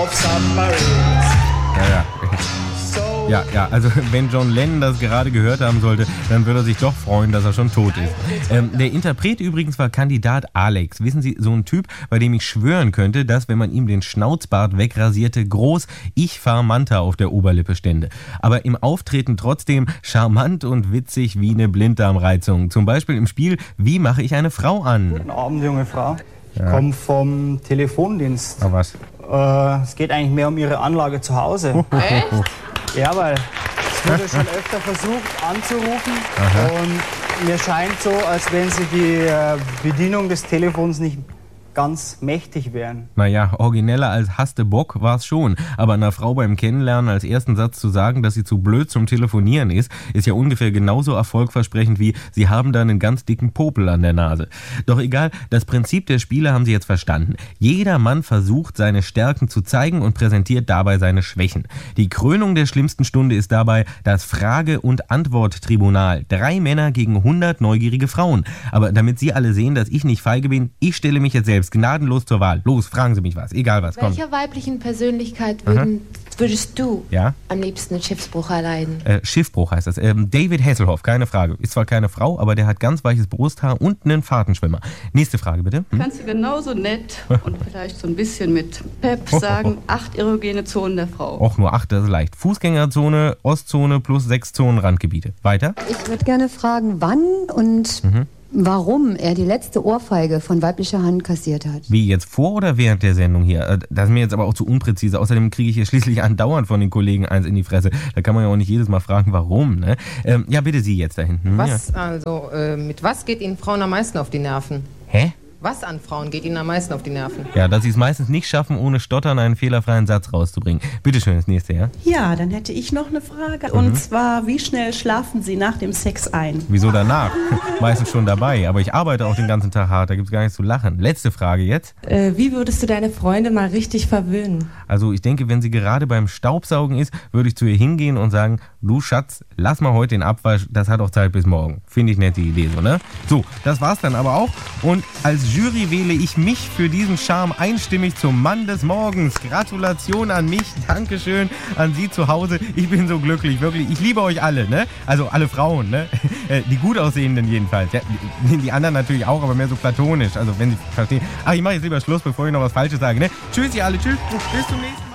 of submarines. Ja, also wenn John Lennon das gerade gehört haben sollte, dann würde er sich doch freuen, dass er schon tot ist. Der Interpret übrigens war Kandidat Alex. Wissen Sie, so ein Typ, bei dem ich schwören könnte, dass, wenn man ihm den Schnauzbart wegrasierte, groß Ich fahr Manta auf der Oberlippe stände. Aber im Auftreten trotzdem charmant und witzig wie eine Blinddarmreizung. Zum Beispiel im Spiel Wie mache ich eine Frau an? Guten Abend, junge Frau. Ich komme vom Telefondienst. Na was? Es geht eigentlich mehr um Ihre Anlage zu Hause. Echt? Ja, weil es wurde schon öfter versucht anzurufen. Und mir scheint so, als wenn Sie die Bedienung des Telefons nicht ganz mächtig wären. Naja, origineller als Hasste Bock war es schon. Aber einer Frau beim Kennenlernen als ersten Satz zu sagen, dass sie zu blöd zum Telefonieren ist ja ungefähr genauso erfolgversprechend wie Sie haben da einen ganz dicken Popel an der Nase. Doch egal, das Prinzip der Spiele haben Sie jetzt verstanden. Jeder Mann versucht, seine Stärken zu zeigen und präsentiert dabei seine Schwächen. Die Krönung der schlimmsten Stunde ist dabei das Frage- und Antwort-Tribunal. 3 Männer gegen 100 neugierige Frauen. Aber damit Sie alle sehen, dass ich nicht feige bin, ich stelle mich jetzt selbst gnadenlos zur Wahl. Los, fragen Sie mich was. Egal was. Komm. Welcher weiblichen Persönlichkeit würdest du am liebsten einen Schiffsbruch erleiden? Schiffbruch heißt das. David Hasselhoff, keine Frage. Ist zwar keine Frau, aber der hat ganz weiches Brusthaar und einen Fahrtenschwimmer. Nächste Frage, bitte. Kannst du genauso nett und vielleicht so ein bisschen mit Pep sagen, 8 erogene Zonen der Frau. Och, nur 8, das ist leicht. Fußgängerzone, Ostzone plus 6 Zonen Randgebiete. Weiter? Ich würde gerne fragen, wann und warum er die letzte Ohrfeige von weiblicher Hand kassiert hat. Wie, jetzt vor oder während der Sendung hier? Das ist mir jetzt aber auch zu unpräzise. Außerdem kriege ich hier schließlich andauernd von den Kollegen eins in die Fresse. Da kann man ja auch nicht jedes Mal fragen, warum, ne? Ja, bitte Sie jetzt da hinten. Mit was geht Ihnen Frauen am meisten auf die Nerven? Hä? Was an Frauen geht Ihnen am meisten auf die Nerven? Ja, dass sie es meistens nicht schaffen, ohne Stottern einen fehlerfreien Satz rauszubringen. Bitte schön, das nächste, ja? Ja, dann hätte ich noch eine Frage. Und zwar, wie schnell schlafen Sie nach dem Sex ein? Wieso danach? Meistens schon dabei. Aber ich arbeite auch den ganzen Tag hart, da gibt's gar nichts zu lachen. Letzte Frage jetzt. Wie würdest du deine Freundin mal richtig verwöhnen? Also ich denke, wenn sie gerade beim Staubsaugen ist, würde ich zu ihr hingehen und sagen, du Schatz, lass mal heute den Abwasch, das hat auch Zeit bis morgen. Finde ich nette Idee, so, ne? So, das war's dann aber auch. Und als Jury wähle ich mich für diesen Charme einstimmig zum Mann des Morgens. Gratulation an mich, Dankeschön an Sie zu Hause. Ich bin so glücklich, wirklich. Ich liebe euch alle, ne? Also alle Frauen, ne? Die gut aussehenden jedenfalls. Ja, die anderen natürlich auch, aber mehr so platonisch. Also wenn Sie verstehen. Ach, ich mache jetzt lieber Schluss, bevor ich noch was Falsches sage, ne? Tschüss, ihr alle. Tschüss. Bis zum nächsten Mal.